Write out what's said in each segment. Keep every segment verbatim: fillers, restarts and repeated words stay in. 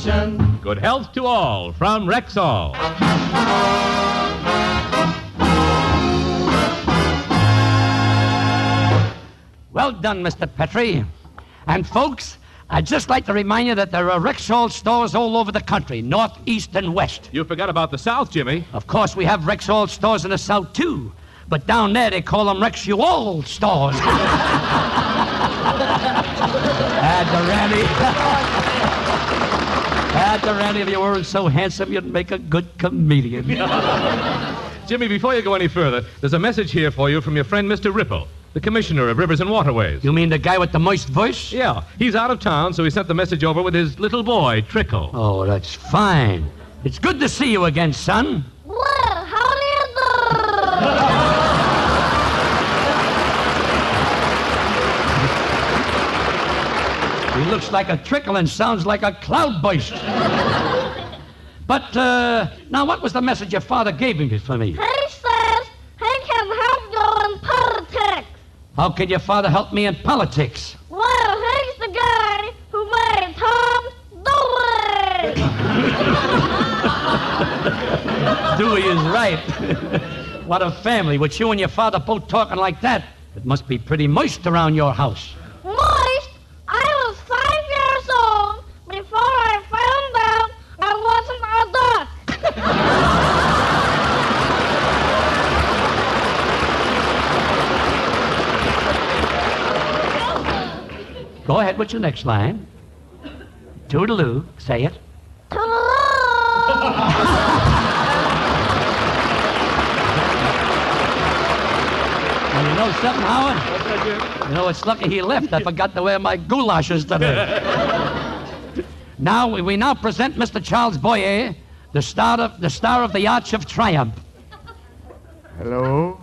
nation. Good health to all from Rexall. Well done, Mister Petrie. And folks, I'd just like to remind you that there are Rexall stores all over the country, north, east, and west. You forgot about the South, Jimmy. Of course, we have Rexall stores in the South, too. But down there, they call them Rexual stores. Ah, Durante. Ah, Durante, if you weren't so handsome, you'd make a good comedian. Jimmy, before you go any further, there's a message here for you from your friend Mister Ripple, the Commissioner of Rivers and Waterways. You mean the guy with the moist voice? Yeah, he's out of town, so he sent the message over with his little boy, Trickle. Oh, that's fine. It's good to see you again, son. Well, how do you do? He looks like a trickle and sounds like a cloudburst. But, uh, now what was the message your father gave me for me? He says he can help you in politics. How can your father help me in politics? Well, he's the guy who made Tom Dewey. Dewey is right. What a family. With you and your father both talking like that, it must be pretty moist around your house. Moist? I was five years old before I found out I wasn't a duck. Go ahead with your next line. Toodaloo. Say it. Well, you know something, Howard? You know, it's lucky he left. I forgot to wear my goulashes today. Now, we, we now present Mister Charles Boyer, the star of the star of the Arch of Triumph. Hello?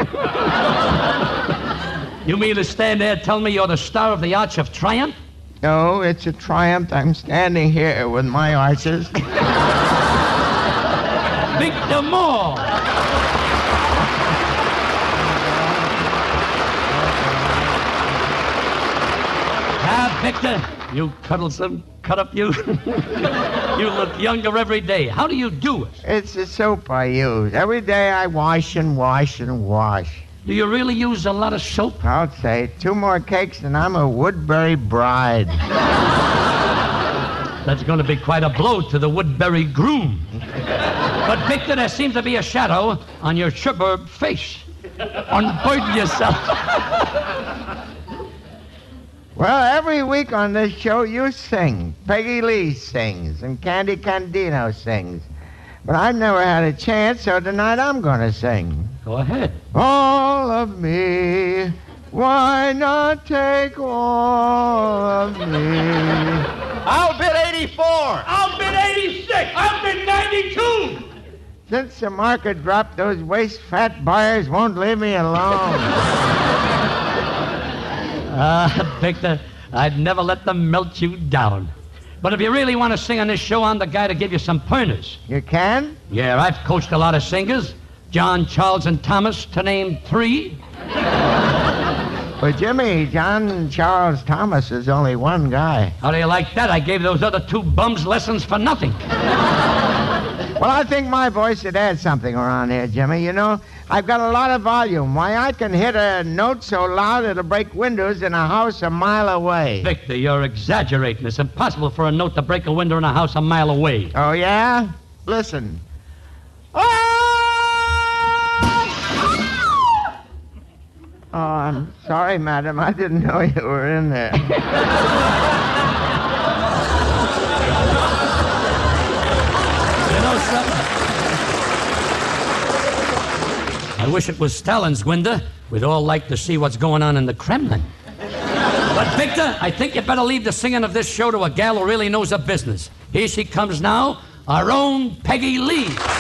You mean to stand there and tell me you're the star of the Arch of Triumph? No, it's a triumph. I'm standing here with my arches. Victor Moore! Ah, Victor, you cuddlesome cut-up you. You look younger every day. How do you do it? It's the soap I use. Every day I wash and wash and wash. Do you really use a lot of soap? I'll say two more cakes and I'm a Woodbury bride. That's going to be quite a blow to the Woodbury groom. But, Victor, there seems to be a shadow on your suburb face. Unburden yourself. Well, every week on this show you sing. Peggy Lee sings and Candy Candino sings. But I've never had a chance, so tonight I'm going to sing. Go ahead. All of me, why not take all of me? I'll bid eighty-four. I'll bid eighty-six. I'll bid ninety-two. Since the market dropped, those waste-fat buyers won't leave me alone. Ah, uh, Victor, I'd never let them melt you down. But if you really want to sing on this show, I'm the guy to give you some pointers. You can? Yeah, I've coached a lot of singers. John, Charles, and Thomas, to name three. Well, Jimmy, John Charles Thomas is only one guy. How do you like that? I gave those other two bums lessons for nothing. Well, I think my voice would add something around here, Jimmy. You know, I've got a lot of volume. Why, I can hit a note so loud it'll break windows in a house a mile away. Victor, you're exaggerating. It's impossible for a note to break a window in a house a mile away. Oh, yeah? Listen. Oh, I'm sorry, madam. I didn't know you were in there. You know something? I wish it was Stalin's window. We'd all like to see what's going on in the Kremlin. But, Victor, I think you better leave the singing of this show to a gal who really knows her business. Here she comes now, our own Peggy Lee.